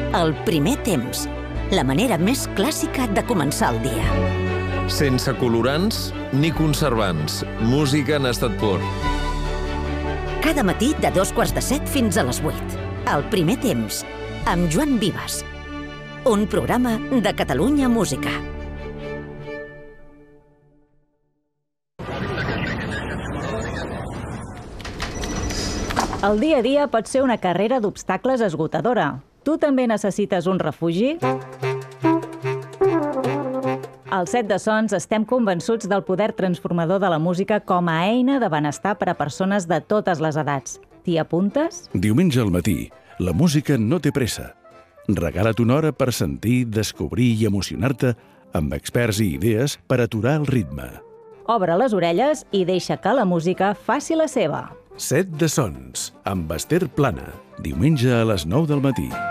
El primer temps, la manera més clàssica de començar el dia. Sense colorants ni conservants. Música en estat pur. Cada matí de 7:15 fins a les 8. El primer temps, amb Joan Vives. Un programa de Catalunya Música. El dia a dia pot ser una carrera d'obstacles esgotadora. Tu també necessites un refugi? Al Set de Sons estem convençuts del poder transformador de la música com a eina de benestar per a persones de totes les edats. T'hi apuntes? Diumenge al matí, la música no té pressa. Regala't una hora per sentir, descobrir i emocionar-te amb experts i idees per aturar el ritme. Obre les orelles i deixa que la música faci la seva. Set de Sons, amb Esther Plana, diumenge a les 9 del matí.